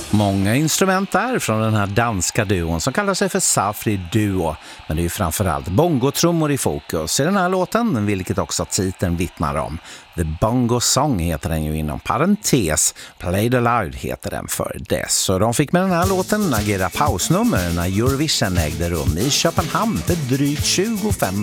Många instrument där från den här danska duon som kallar sig för Safri Duo. Men det är ju framförallt bongotrummor i fokus i den här låten, vilket också titeln vittnar om. The Bongo Song heter den ju inom parentes. Play the Loud heter den för dess. Så de fick med den här låten agera pausnummer när Eurovision ägde rum i Köpenhamn för drygt 25